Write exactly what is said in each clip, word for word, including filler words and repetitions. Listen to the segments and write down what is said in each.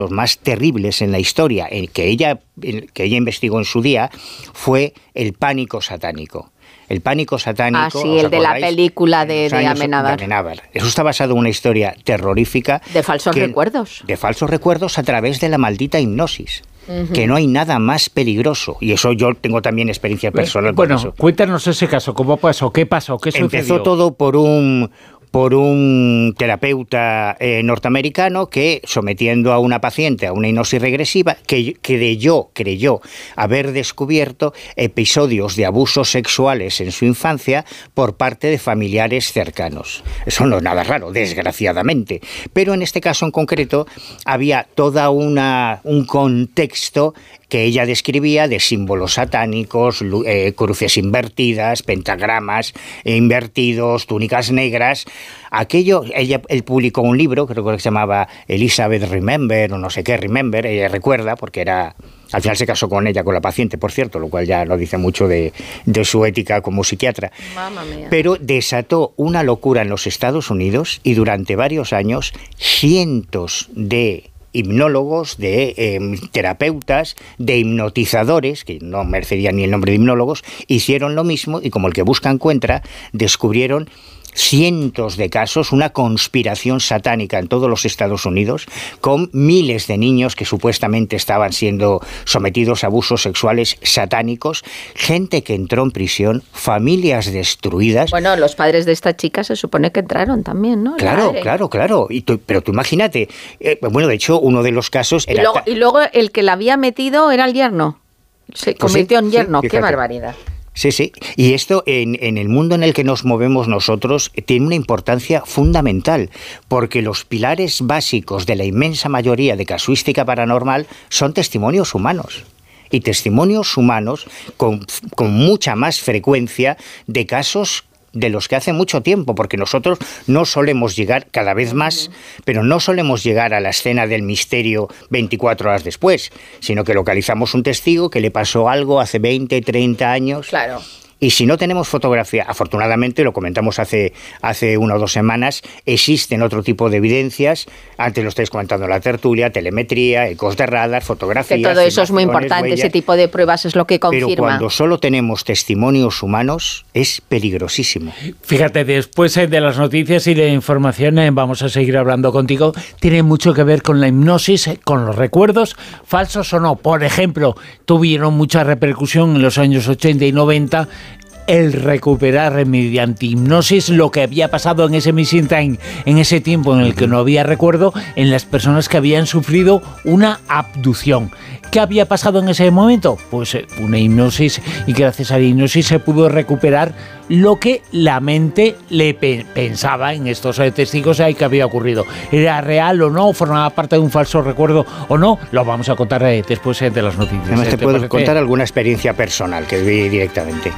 los más terribles en la historia, el que ella, el que ella investigó en su día, fue el pánico satánico. El pánico satánico... Ah, sí, el de la película de, de Amenábar. de Amenábar. Eso está basado en una historia terrorífica. De falsos que, recuerdos. De falsos recuerdos a través de la maldita hipnosis. Uh-huh. Que no hay nada más peligroso. Y eso yo tengo también experiencia personal. Bueno, con eso. Cuéntanos ese caso. ¿Cómo pasó? ¿Qué pasó? ¿Qué sucedió? Empezó todo por un... por un terapeuta eh, norteamericano que, sometiendo a una paciente a una hipnosis regresiva, que creyó, creyó haber descubierto episodios de abusos sexuales en su infancia por parte de familiares cercanos. Eso no es nada raro, desgraciadamente. Pero en este caso en concreto había toda una un contexto que ella describía de símbolos satánicos, eh, cruces invertidas, pentagramas eh, invertidos, túnicas negras. Aquello, ella, él publicó un libro, creo que se llamaba Elizabeth Remember, o no sé qué, Remember, ella recuerda, porque era... Al final se casó con ella, con la paciente, por cierto, lo cual ya no dice mucho de, de su ética como psiquiatra. Mamma mía. Pero desató una locura en los Estados Unidos y durante varios años cientos de hipnólogos, de eh, terapeutas, de hipnotizadores, que no merecerían ni el nombre de hipnólogos, hicieron lo mismo y como el que busca encuentra, descubrieron cientos de casos, una conspiración satánica en todos los Estados Unidos, con miles de niños que supuestamente estaban siendo sometidos a abusos sexuales satánicos, gente que entró en prisión, familias destruidas. Bueno, los padres de esta chica se supone que entraron también, ¿no? Claro, claro, claro. Y tú, pero tú imagínate, eh, bueno, de hecho, uno de los casos era... Y luego, y luego el que la había metido era el yerno. Se convirtió pues sí, en yerno. sí, ¡Qué barbaridad! Sí, sí. Y esto en, en el mundo en el que nos movemos nosotros tiene una importancia fundamental, porque los pilares básicos de la inmensa mayoría de casuística paranormal son testimonios humanos. Y testimonios humanos con, con mucha más frecuencia de casos de los que hace mucho tiempo, porque nosotros no solemos llegar, cada vez más, pero no solemos llegar a la escena del misterio veinticuatro horas después, sino que localizamos un testigo que le pasó algo hace veinte, treinta años. Claro. Y si no tenemos fotografía, afortunadamente, lo comentamos hace, hace una o dos semanas, existen otro tipo de evidencias, antes lo estáis comentando en la tertulia, telemetría, ecos de radar, fotografías... Que todo eso es muy importante, huellas, ese tipo de pruebas es lo que confirma. Pero cuando solo tenemos testimonios humanos, es peligrosísimo. Fíjate, después de las noticias y de información, vamos a seguir hablando contigo. Tiene mucho que ver con la hipnosis, con los recuerdos, falsos o no. Por ejemplo, tuvieron mucha repercusión en los años ochenta y noventa el recuperar mediante hipnosis lo que había pasado en ese missing time, en ese tiempo en el que no había recuerdo, en las personas que habían sufrido una abducción. ¿Qué había pasado en ese momento? Pues una hipnosis, y gracias a la hipnosis se pudo recuperar lo que la mente le pe- pensaba en estos testigos ahí que había ocurrido. ¿Era real o no? ¿Formaba parte de un falso recuerdo o no? Lo vamos a contar eh, después eh, de las noticias. Además te, ¿Te puedo parece? contar alguna experiencia personal que vi directamente.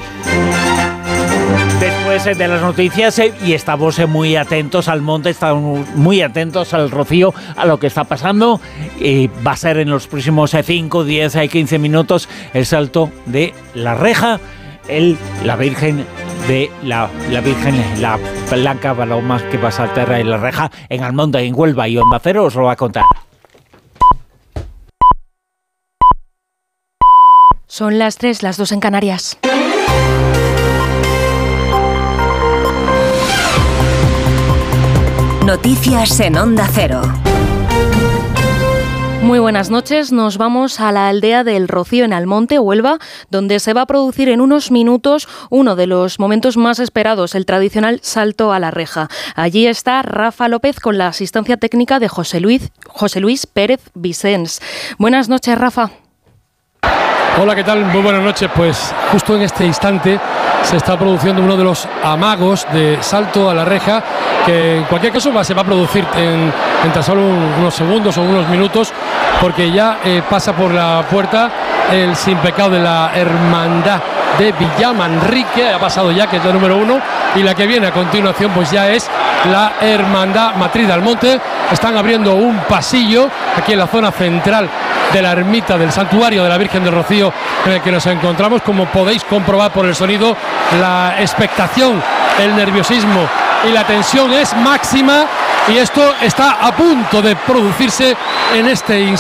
Después de las noticias, eh, y estamos eh, muy atentos al monte, estamos muy atentos al Rocío, a lo que está pasando. Eh, va a ser en los próximos eh, cinco, diez, quince minutos el salto de la reja, el, la Virgen de la, la Virgen, la Blanca Paloma que va a saltar en la reja en Almonte, en Huelva, y Onda Cero os lo va a contar. Son las tres, las dos en Canarias. Noticias en Onda Cero. Muy buenas noches, nos vamos a la aldea del Rocío en Almonte, Huelva, donde se va a producir en unos minutos uno de los momentos más esperados, el tradicional salto a la reja. Allí está Rafa López con la asistencia técnica de José Luis, José Luis Pérez Vicens. Buenas noches, Rafa. Hola, ¿qué tal? Muy buenas noches. Pues justo en este instante se está produciendo uno de los amagos de salto a la reja, que en cualquier caso va, se va a producir en, en tan solo un, unos segundos o unos minutos, porque ya eh, pasa por la puerta el sin pecado de la Hermandad de Villamanrique, ha pasado ya, que es la número uno, y la que viene a continuación pues ya es la Hermandad Matriz de Almonte. Están abriendo un pasillo aquí en la zona central de la ermita del santuario de la Virgen del Rocío en el que nos encontramos. Como podéis comprobar por el sonido, la expectación, el nerviosismo y la tensión es máxima, y esto está a punto de producirse en este instante.